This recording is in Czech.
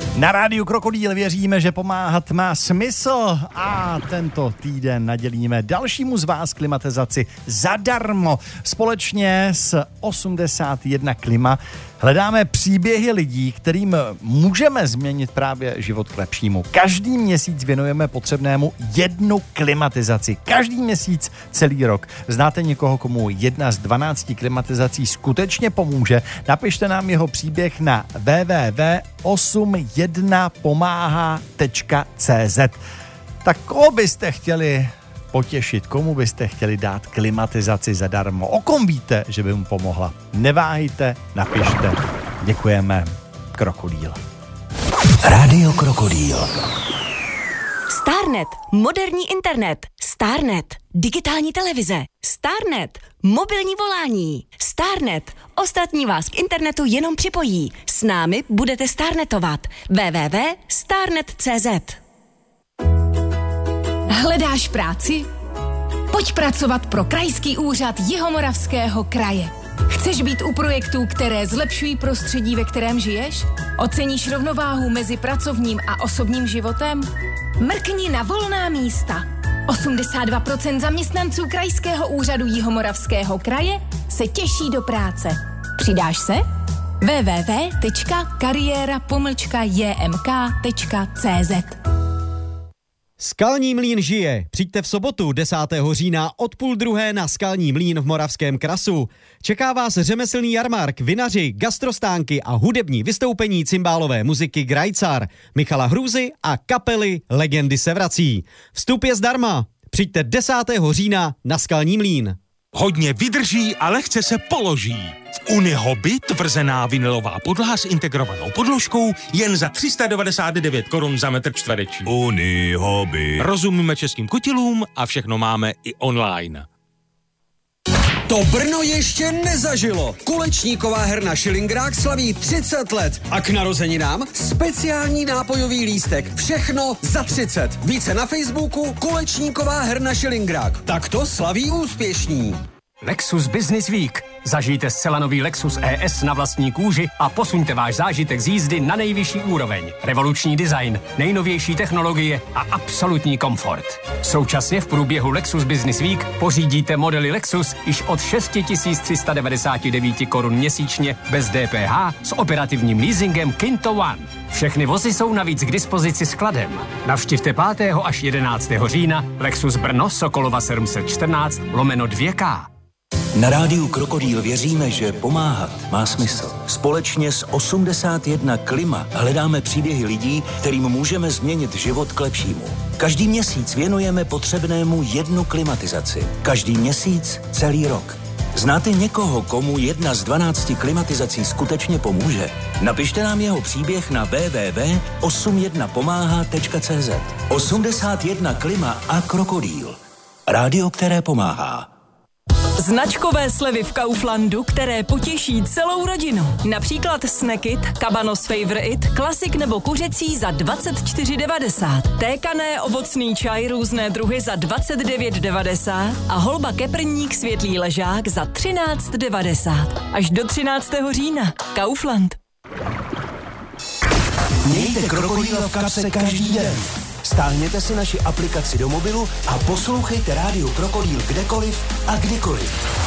Na rádiu Krokodýl věříme, že pomáhat má smysl a tento týden nadělíme dalšímu z vás klimatizaci zadarmo. Společně s 81 Klima hledáme příběhy lidí, kterým můžeme změnit právě život k lepšímu. Každý měsíc věnujeme potřebnému jednu klimatizaci. Každý měsíc celý rok. Znáte někoho, komu jedna z 12 klimatizací skutečně pomůže? Napište nám jeho příběh na www.81pomáha.cz. Tak koho byste chtěli potěšit, komu byste chtěli dát klimatizaci zadarmo? O kom víte, že by mu pomohla? Neváhejte, napište. Děkujeme. Krokodýl. Rádio Krokodýl. Starnet, moderní internet. Starnet, digitální televize. Starnet, mobilní volání. Starnet, ostatní vás k internetu jenom připojí. S námi budete starnetovat. www.starnet.cz. Hledáš práci? Pojď pracovat pro Krajský úřad Jihomoravského kraje. Chceš být u projektů, které zlepšují prostředí, ve kterém žiješ? Oceníš rovnováhu mezi pracovním a osobním životem? Mrkni na volná místa. 82% zaměstnanců Krajského úřadu Jihomoravského kraje se těší do práce. Přidáš se? www.kariéra-jmk.cz. Skalní mlýn žije. Přijďte v sobotu 10. října od 12:30 na Skalní mlýn v Moravském Krasu. Čeká vás řemeslný jarmark, vinaři, gastrostánky a hudební vystoupení cymbálové muziky Grajcar, Michala Hrůzy a kapely Legendy se vrací. Vstup je zdarma. Přijďte 10. října na Skalní mlýn. Hodně vydrží a lehce se položí. V Unihobby tvrzená vinylová podlaha s integrovanou podložkou jen za 399 korun za metr čtvereční. Unihobby. Rozumíme českým kutilům a všechno máme i online. To Brno ještě nezažilo. Kulečníková herna Šilingrák slaví 30 let a k narozeninám speciální nápojový lístek. Všechno za 30. Více na Facebooku Kulečníková herna Šilingrák. Tak to slaví úspěšní. Lexus Business Week. Zažijte zcela nový Lexus ES na vlastní kůži a posuňte váš zážitek z jízdy na nejvyšší úroveň. Revoluční design, nejnovější technologie a absolutní komfort. Současně v průběhu Lexus Business Week pořídíte modely Lexus již od 6399 korun měsíčně bez DPH s operativním leasingem Kinto One. Všechny vozy jsou navíc k dispozici skladem. Navštivte 5. až 11. října Lexus Brno Sokolova 714/2K. Na rádiu Krokodýl věříme, že pomáhat má smysl. Společně s 81 Klima hledáme příběhy lidí, kterým můžeme změnit život k lepšímu. Každý měsíc věnujeme potřebnému jednu klimatizaci. Každý měsíc celý rok. Znáte někoho, komu jedna z 12 klimatizací skutečně pomůže? Napište nám jeho příběh na www.81pomáha.cz. 81 Klima a Krokodýl. Rádio, které pomáhá. Značkové slevy v Kauflandu, které potěší celou rodinu. Například Snackit, Cabanos Favorite, klasik nebo kuřecí za 24,90. Tékané ovocný čaj různé druhy za 29,90 a holba keprník světlý ležák za 13,90. Až do 13. října. Kaufland. Mějte Krokodýla v kapse každý den. Stáhněte si naši aplikaci do mobilu a poslouchejte rádio Krokodýl kdekoliv a kdykoliv.